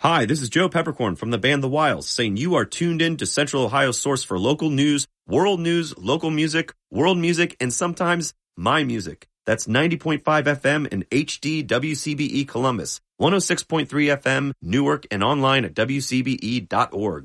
Hi, this is Joe Peppercorn from the band The Wilds, saying you are tuned in to Central Ohio's source for local news, local music, world music, and sometimes my music. That's 90.5 FM and HD WCBE Columbus, 106.3 FM Newark, and online at WCBE.org.